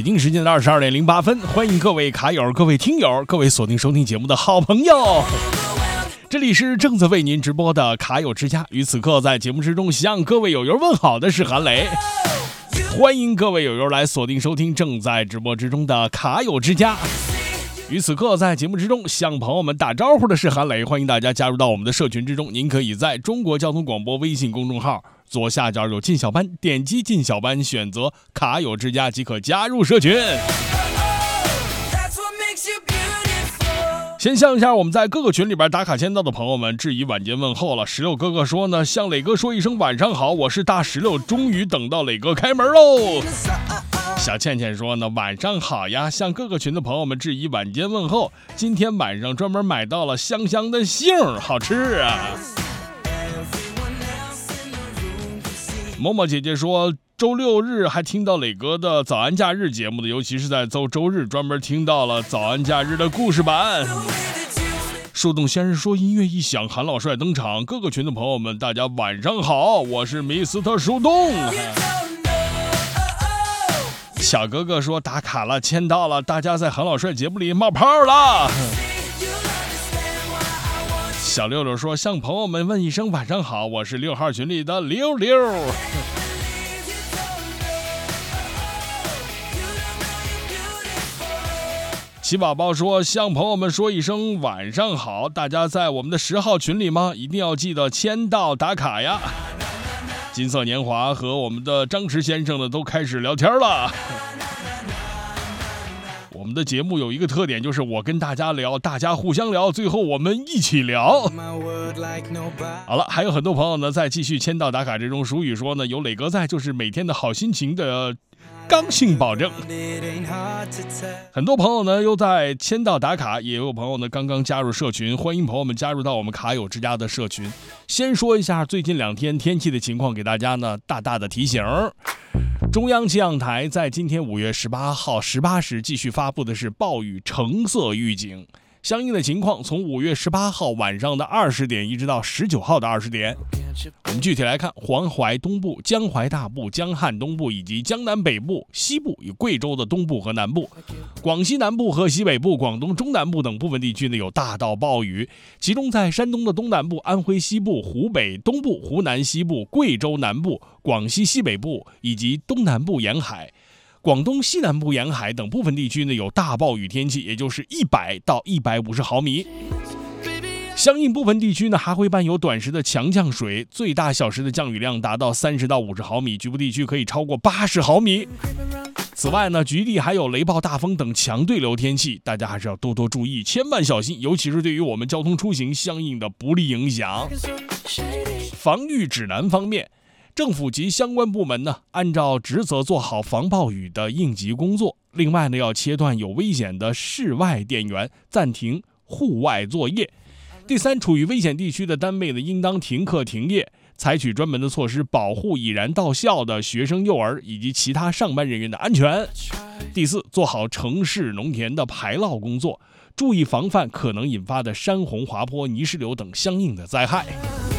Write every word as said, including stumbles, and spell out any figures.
北京时间的二十二点零八分，欢迎各位卡友、各位听友、各位锁定收听节目的好朋友。这里是正在为您直播的卡友之家，与此刻在节目之中向各位友友问好的是韩磊。欢迎各位友友来锁定收听正在直播之中的卡友之家。与此刻在节目之中向朋友们打招呼的是韩磊，欢迎大家加入到我们的社群之中。您可以在中国交通广播微信公众号左下角有进小班，点击进小班，选择卡友之家即可加入社群。先向一下我们在各个群里边打卡签到的朋友们致以晚间问候了。石榴哥哥说呢，向磊哥说一声晚上好，我是大石榴，终于等到磊哥开门喽。小倩倩说呢，晚上好呀，向各个群的朋友们致以晚间问候。今天晚上专门买到了香香的杏，好吃啊。某某姐姐说，周六日还听到磊哥的早安假日节目的，尤其是在周周日专门听到了早安假日的故事版。树洞先生说，音乐一响，韩老帅登场。各个群的朋友们大家晚上好，我是米斯特树洞。小哥哥说，打卡了，签到了，大家在韩老帅节目里冒泡了。小六六说，向朋友们问一声晚上好，我是六号群里的六六。齐宝宝说，向朋友们说一声晚上好，大家在我们的十号群里吗？一定要记得签到打卡呀。金色年华和我们的张弛先生呢都开始聊天了。我们的节目有一个特点，就是我跟大家聊，大家互相聊，最后我们一起聊。好了，还有很多朋友呢在继续签到打卡之中。俗语说呢，有磊哥在就是每天的好心情的刚性保证。很多朋友呢又在签到打卡，也有朋友呢刚刚加入社群，欢迎朋友们加入到我们卡友之家的社群。先说一下最近两天天气的情况，给大家呢大大的提醒。中央气象台在今天五月十八号十八时继续发布的是暴雨橙色预警，相应的情况从五月十八号晚上的二十点一直到十九号的二十点。我们具体来看，黄淮东部、江淮大部、江汉东部以及江南北部、西部与贵州的东部和南部，广西南部和西北部、广东中南部等部分地区呢有大到暴雨，其中在山东的东南部、安徽西部、湖北东部、湖南西部、贵州南部、广西西北部以及东南部沿海、广东西南部沿海等部分地区呢有大暴雨天气，也就是一百到一百五十毫米。相应部分地区呢还会伴有短时的强降水，最大小时的降雨量达到三十到五十毫米，局部地区可以超过八十毫米。此外呢，局地还有雷暴、大风等强对流天气，大家还是要多多注意，千万小心，尤其是对于我们交通出行相应的不利影响。防御指南方面，政府及相关部门呢，按照职责做好防暴雨的应急工作。另外呢，要切断有危险的室外电源，暂停户外作业。第三，处于危险地区的单位呢，应当停课停业，采取专门的措施保护已然到校的学生、幼儿以及其他上班人员的安全。第四，做好城市农田的排涝工作，注意防范可能引发的山洪、滑坡、泥石流等相应的灾害。